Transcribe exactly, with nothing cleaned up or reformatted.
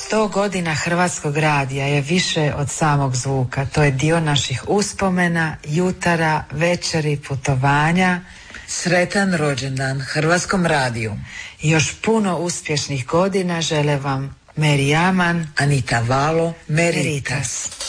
Sto godina Hrvatskog radija je više od samog zvuka. To je dio naših uspomena, jutara, večeri, putovanja. Sretan rođendan Hrvatskom radiju. I još puno uspješnih godina žele vam Meri Aman, Anita Valo, Meritas.